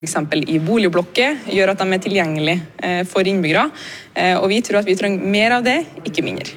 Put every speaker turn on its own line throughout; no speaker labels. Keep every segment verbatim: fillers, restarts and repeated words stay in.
For eksempel i boligblokker, gjør at de er tilgjengelige for innbyggere, og vi tror at vi trenger mer av det, ikke mindre.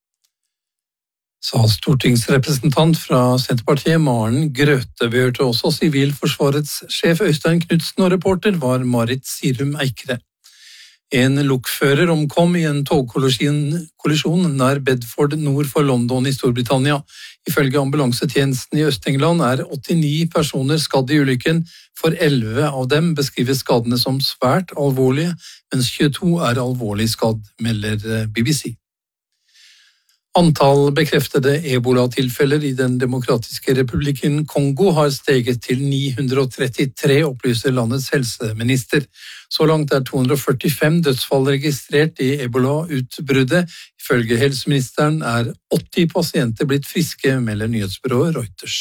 Sa stortingsrepresentant fra Senterpartiet Maren Grøthe. Vi hørte også Sivilforsvarets sjef Øystein Knudsen, og reporter var Marit Sirum Eikre. En lokfører omkom i en togkollisjon nær Bedford nord for London i Storbritannia. Ifølge ambulansetjenesten i Øst-England er åttini personer skadd i ulykken. For elleve av dem beskriver skadene som svært alvorlige, mens tjueto er alvorlig skadd, melder B B C. Antall bekreftede ebola-tilfeller i den demokratiske republikken Kongo har steget til ni hundre og trettitre, opplyser landets helseminister. Så langt er to hundre og førtifem dødsfall registrert i ebola-utbruddet. Ifølge helseministeren er åtti pasienter blitt friske, melder nyhetsbyrået Reuters.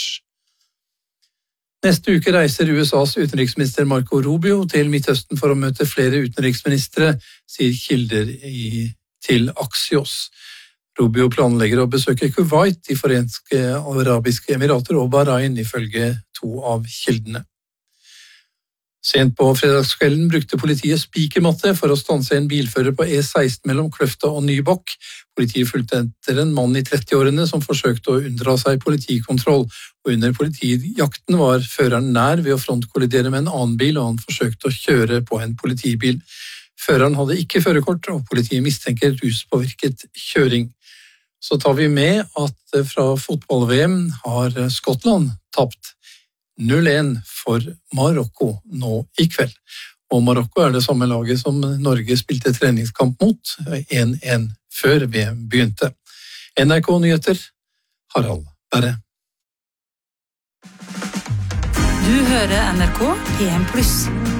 Neste uke reiser U S A's utenriksminister Marco Rubio til Midtøsten for å møte flere utenriksministre, sier kilder i, til Axios. Rubio planlegger å besøke Kuwait, de Forente Arabiske Emirater og Bahrain, ifølge to av kildene. Sent på fredagskvelden brukte politiet spikermatte for å stanse en bilfører på E seksten mellom Kløfta og Nybakk. Politiet fulgte etter en mann i trettiårene som forsøkte å unndra seg politikontroll, og under politijakten var føreren nær ved å frontkollidere med en annen bil, og han forsøkte å kjøre på en politibil. Føreren hadde ikke førerkort, og politiet mistenker ruspåvirket kjøring. Så tar vi med at fra fotball-V M har Skottland tapt null én for Marokko nå i kveld. Og Marokko er det samme laget som Norge spilte treningskamp mot, én én før V M begynte. N R K Nyheter, Harald Berre.
Du hører N R K P M pluss.